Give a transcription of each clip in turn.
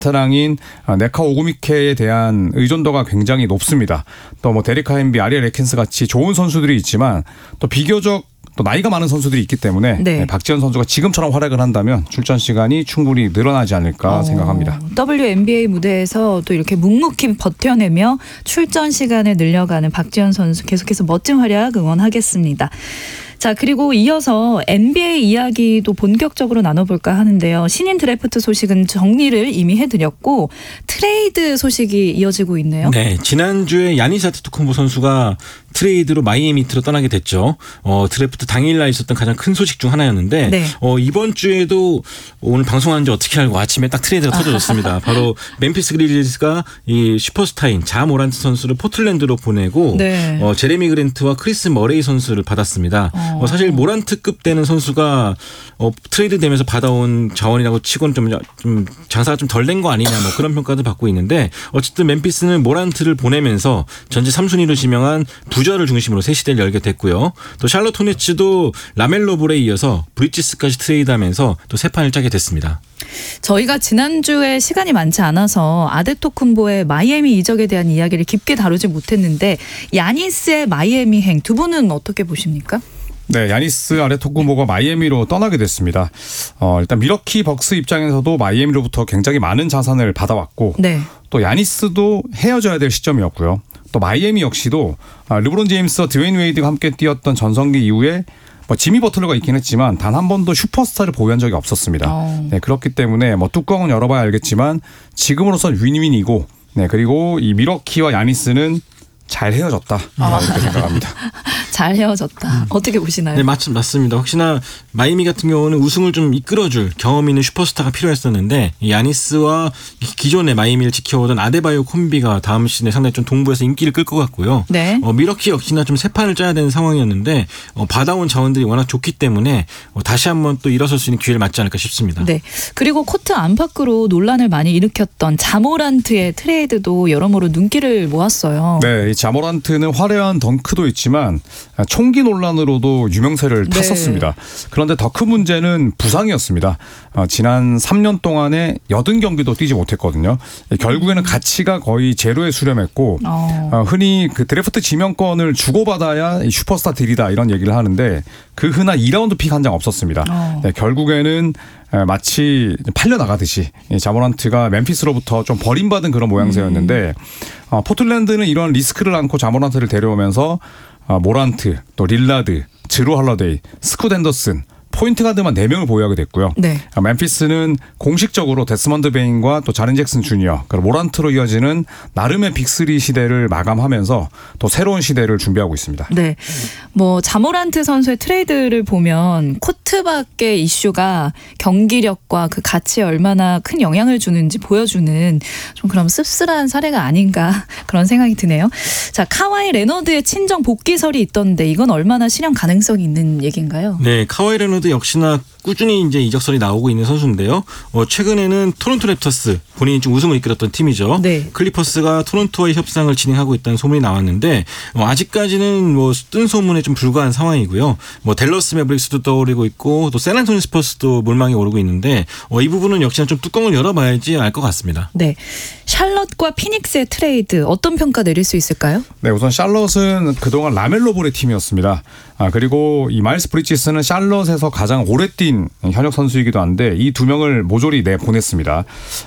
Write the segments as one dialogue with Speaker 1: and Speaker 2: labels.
Speaker 1: 베테랑인 네카 오구미케에 대한 의존도가 굉장히 높습니다. 또 뭐 데리카 햄비, 아리엘 에킨스 같이 좋은 선수들이 있지만 또 비교적 또 나이가 많은 선수들이 있기 때문에 네. 박지현 선수가 지금처럼 활약을 한다면 출전 시간이 충분히 늘어나지 않을까 생각합니다.
Speaker 2: WNBA 무대에서 또 이렇게 묵묵히 버텨내며 출전 시간을 늘려가는 박지현 선수 계속해서 멋진 활약 응원하겠습니다. 자, 그리고 이어서 NBA 이야기도 본격적으로 나눠볼까 하는데요. 신인 드래프트 소식은 정리를 이미 해드렸고 트레이드 소식이 이어지고 있네요.
Speaker 3: 네, 지난주에 야니스 아테토쿤보 선수가 트레이드로 마이애미 히트로 떠나게 됐죠. 드래프트 당일날 있었던 가장 큰 소식 중 하나였는데 네. 이번 주에도 오늘 방송하는지 어떻게 알고 아침에 딱 트레이드가 터져졌습니다. 바로 멤피스 그리즐리스가 이 슈퍼스타인 자 모란트 선수를 포틀랜드로 보내고 네. 제레미 그랜트와 크리스 머레이 선수를 받았습니다. 사실 모란트급 되는 선수가 트레이드 되면서 받아온 자원이라고 치고는 좀 장사가 좀 덜 된 거 아니냐 뭐 그런 평가도 받고 있는데 어쨌든 멤피스는 모란트를 보내면서 전체 3순위로 지명한 부저를 중심으로 새 시대를 열게 됐고요. 또 샬럿 호네츠도 라멜로 볼에 이어서 브리지스까지 트레이드하면서 또 새 판을 짜게 됐습니다.
Speaker 2: 저희가 지난주에 시간이 많지 않아서 아데토쿤보의 마이애미 이적에 대한 이야기를 깊게 다루지 못했는데 야니스의 마이애미행 두 분은 어떻게 보십니까?
Speaker 1: 네, 야니스 아데토쿤보가 마이애미로 떠나게 됐습니다. 일단 미러키 벅스 입장에서도 마이애미로부터 굉장히 많은 자산을 받아왔고 네. 또 야니스도 헤어져야 될 시점이었고요. 또 마이애미 역시도 르브론 제임스와 드웨인 웨이드가 함께 뛰었던 전성기 이후에 지미 버틀러가 있긴 했지만 단 한 번도 슈퍼스타를 보유한 적이 없었습니다. 네, 그렇기 때문에 뚜껑은 열어봐야 알겠지만 지금으로선 윈윈이고 네, 그리고 이 미러키와 야니스는 잘 헤어졌다 이렇게 생각합니다.
Speaker 2: 잘 헤어졌다. 어떻게 보시나요?
Speaker 3: 네, 맞습니다. 혹시나 마이애미 같은 경우는 우승을 좀 이끌어줄 경험 있는 슈퍼스타가 필요했었는데 야니스와 기존의 마이애미를 지켜오던 아데바요 콤비가 다음 시즌에 상당히 좀 동부에서 인기를 끌 것 같고요. 네. 미러키 역시나 좀 새 판을 짜야 되는 상황이었는데 받아온 자원들이 워낙 좋기 때문에 다시 한번 또 일어설 수 있는 기회를 맞지 않을까 싶습니다.
Speaker 2: 네. 그리고 코트 안팎으로 논란을 많이 일으켰던 자모란트의 트레이드도 여러모로 눈길을 모았어요.
Speaker 1: 네. 자모란트는 화려한 덩크도 있지만 총기 논란으로도 유명세를 탔었습니다. 네. 그런데 더 큰 문제는 부상이었습니다. 지난 3년 동안에 80경기도 뛰지 못했거든요. 결국에는 가치가 거의 제로에 수렴했고 흔히 그 드래프트 지명권을 주고받아야 슈퍼스타 딜이다 이런 얘기를 하는데 그 흔한 2라운드 픽 한 장 없었습니다. 네, 결국에는 마치 팔려나가듯이 자모란트가 멤피스로부터 좀 버림받은 그런 모양새였는데 포틀랜드는 이런 리스크를 안고 자모란트를 데려오면서 모란트, 또 릴라드, 드루 할러데이, 스콧 앤더슨 포인트 가드만 4명을 보유하게 됐고요. 네. 멤피스는 공식적으로 데스먼드 베인과 또 자렌 잭슨 주니어, 그리고 모란트로 이어지는 나름의 빅3 시대를 마감하면서 또 새로운 시대를 준비하고 있습니다.
Speaker 2: 네, 뭐 자모란트 선수의 트레이드를 보면 코트 밖의 이슈가 경기력과 그 가치에 얼마나 큰 영향을 주는지 보여주는 좀 그런 씁쓸한 사례가 아닌가 그런 생각이 드네요. 자, 카와이 레너드의 친정 복귀설이 있던데 이건 얼마나 실현 가능성이 있는 얘기인가요?
Speaker 3: 네, 카와이 레너드 역시나 꾸준히 이제 이적설이 나오고 있는 선수인데요. 최근에는 토론토 랩터스 본인이 좀 우승을 이끌었던 팀이죠. 네. 클리퍼스가 토론토와의 협상을 진행하고 있다는 소문이 나왔는데 아직까지는 뜬 소문에 좀 불과한 상황이고요. 댈러스 매브릭스도 떠오르고 있고 또 샌안토니 스퍼스도 물망에 오르고 있는데 이 부분은 역시나 좀 뚜껑을 열어봐야지 알 것 같습니다.
Speaker 2: 네, 샬럿과 피닉스의 트레이드 어떤 평가 내릴 수 있을까요?
Speaker 1: 네, 우선 샬럿은 그동안 라멜로 볼의 팀이었습니다. 그리고 이 마일스 브리지스는 샬럿에서 가장 오래 뛴 현역 선수이기도 한데 이 두 명을 모조리 내보냈습니다.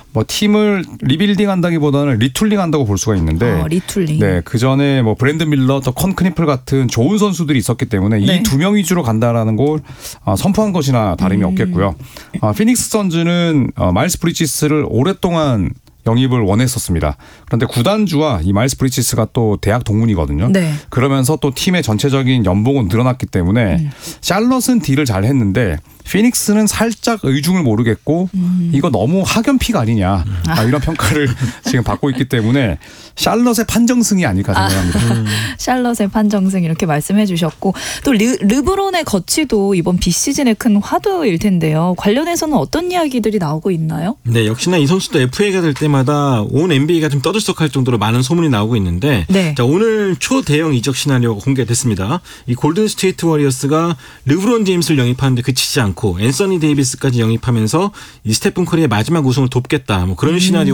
Speaker 1: 팀을 리빌딩한다기보다는 리툴링한다고 볼 수가 있는데
Speaker 2: 리툴링.
Speaker 1: 네, 그 전에 브랜든 밀러, 또 컨 크니플 같은 좋은 선수들이 있었기 때문에 네. 이 두 명 위주로 간다라는 걸 선포한 것이나 다름이 없겠고요. 피닉스 선즈는 마일스 브리지스를 오랫동안 영입을 원했었습니다. 그런데 구단주와 이 마일스 브리지스가 또 대학 동문이거든요. 네. 그러면서 또 팀의 전체적인 연봉은 늘어났기 때문에 샬럿은 딜을 잘 했는데 피닉스는 살짝 의중을 모르겠고 이거 너무 학연픽 아니냐 이런 평가를 지금 받고 있기 때문에 샬럿의 판정승이 아닐까 생각합니다.
Speaker 2: 샬럿의 판정승 이렇게 말씀해 주셨고 또 르브론의 거취도 이번 비시즌의 큰 화두일 텐데요. 관련해서는 어떤 이야기들이 나오고 있나요?
Speaker 3: 네, 역시나 이 선수도 FA가 될 때마다 온 NBA가 좀 떠들썩할 정도로 많은 소문이 나오고 있는데 네. 자, 오늘 초대형 이적 시나리오가 공개됐습니다. 이 골든 스테이트 워리어스가 르브론 제임스를 영입하는데 그치지 않고 않고 앤서니 데이비스까지 영입하면서 이 스테픈 커리의 마지막 우승을 돕겠다. 뭐 그런 시나리오